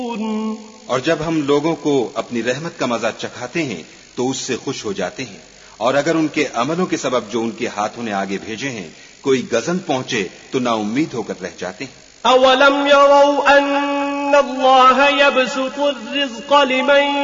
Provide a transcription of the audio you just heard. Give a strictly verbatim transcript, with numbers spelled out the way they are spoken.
और जब हम लोगों को अपनी रहमत का मजा चखाते हैं तो उससे खुश हो जाते हैं, और अगर उनके अमलों के सबब जो उनके हाथों ने आगे भेजे हैं कोई गजन पहुंचे तो नाउम्मीद होकर रह जाते हैं। अवलम यरौ अन्नल्लाह यबसुतुर रिज़्क़ लिमन